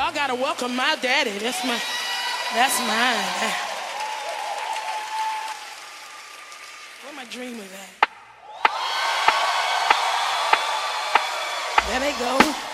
Y'all gotta welcome my daddy. That's mine. Where my dreamers at? There they go.